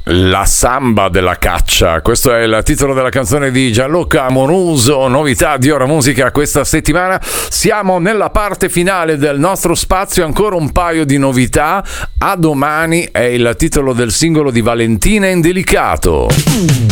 La samba della caccia, questo è il titolo della canzone di Gianluca Amoruso, novità di Ora Musica questa settimana. Siamo nella parte finale del nostro spazio, ancora un paio di novità. A domani è il titolo del singolo di Valentina Indelicato.